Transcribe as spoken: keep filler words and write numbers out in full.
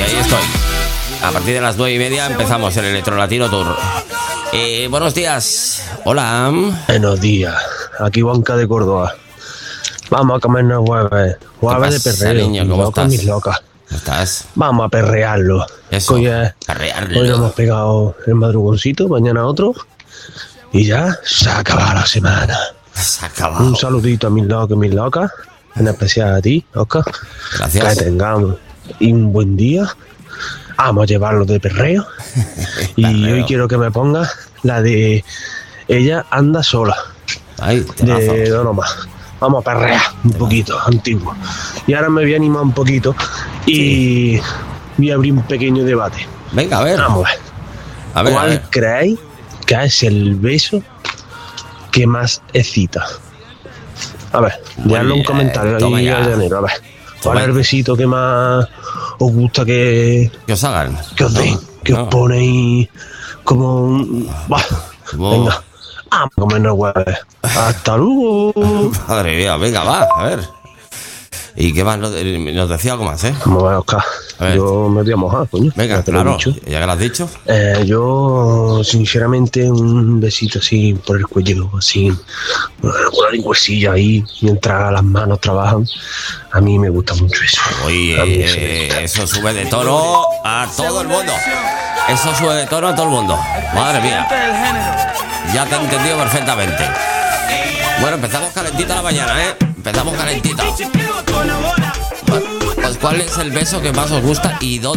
ahí estoy. A partir de las nueve y media empezamos el Electrolatino Tour. Eh, buenos días. Hola. Buenos días. Aquí Banca de Córdoba. Vamos a comernos hueves. Hueves de perreo. Niño, ¿cómo locas, estás? mis locas. ¿Cómo estás? Vamos a perrearlo. Eso, Hoy, es- perrearlo. hoy nos hemos pegado el madrugoncito, mañana otro. Y ya se ha acabado la semana. Se ha acabado. Un saludito a mis locos y mis locas. En especial a ti, Oscar. Gracias. Que tengamos un buen día. Vamos a llevarlo de perreo. Y Perreo. hoy quiero que me pongas la de Ella anda sola, Ay, temazo. de Don Omar. Vamos a perrear un poquito, antiguo. Y ahora me voy a animar un poquito y voy a abrir un pequeño debate. Venga, a ver. Vamos a ver. A ver, a ¿Cuál ver. creéis que es el beso que más excita? A ver, Muy dejadlo en bien, comentarios toma ahí ya. al llanero. A ver, ¿cuál Toma. es el besito que más os gusta que, Que os hagan. que os den? Que No. os ponéis como un... Bah, Como- venga, vamos a comernos hueves. Hasta luego. Madre mía, venga, va, a ver. ¿Y qué más? Nos nos decía algo más, ¿eh? Vamos a ver, Oscar. A ver. Yo me voy a mojar, coño. Venga, Ya te lo he claro. dicho. Ya que lo has dicho. Eh, yo, sinceramente, un besito así por el cuello, así, con una lingüecilla ahí, mientras las manos trabajan. A mí me gusta mucho eso. A mí eso me Oye, gusta. eso sube de tono a todo el mundo. Eso sube de tono a todo el mundo. Madre mía. Ya te he entendido perfectamente. Bueno, empezamos calentita la mañana, ¿eh? Empezamos calentita. Pues, ¿cuál es el beso que más os gusta y dónde?